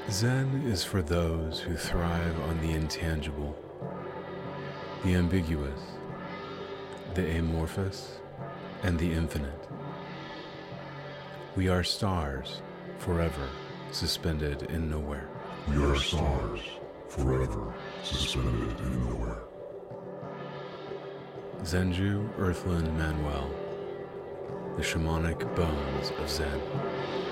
Zen is for those who thrive on the intangible, the ambiguous, the amorphous, and the infinite. We are stars forever suspended in nowhere. We are stars, forever suspended in nowhere. Zenju Earthland Manuel, the shamanic bones of Zen.